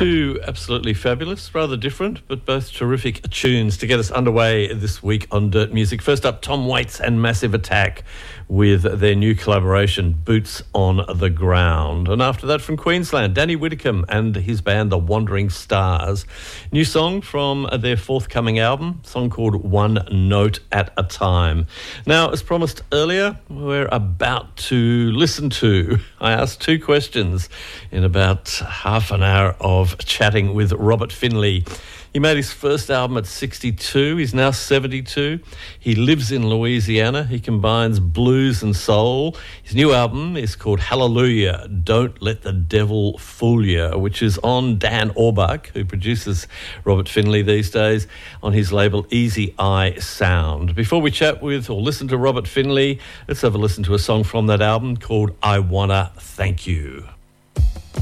Two absolutely fabulous, rather different, but both terrific tunes to get us underway this week on Dirt Music. First up, Tom Waits and Massive Attack with their new collaboration, Boots on the Ground. And after that, from Queensland, Danny Whitcomb and his band, The Wandering Stars. New song from their forthcoming album, a song called One Note at a Time. Now, as promised earlier, we're about to listen to, I asked two questions in about half an hour of chatting with Robert Finley. He made his first album at 62. He's now 72. He lives in Louisiana. He combines blues and soul. His new album is called Hallelujah, Don't Let the Devil Fool Ya, which is on Dan Auerbach, who produces Robert Finley these days, on his label Easy Eye Sound. Before we chat with or listen to Robert Finley, let's have a listen to a song from that album called I Wanna Thank You.